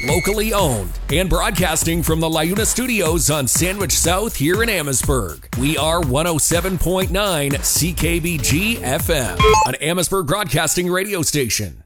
locally owned, and broadcasting from the LiUNA Studios on Sandwich South here in Amherstburg. We are 107.9 CKBG FM, an Amherstburg broadcasting radio station.